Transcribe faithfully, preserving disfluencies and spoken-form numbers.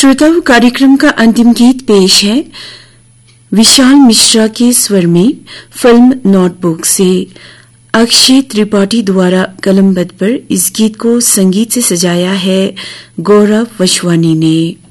श्रोताओं, कार्यक्रम का अंतिम गीत पेश है विशाल मिश्रा के स्वर में फिल्म नोटबुक से अक्षय त्रिपाठी द्वारा कलमबद्ध पर इस गीत को संगीत से सजाया है गौरव वशवानी ने।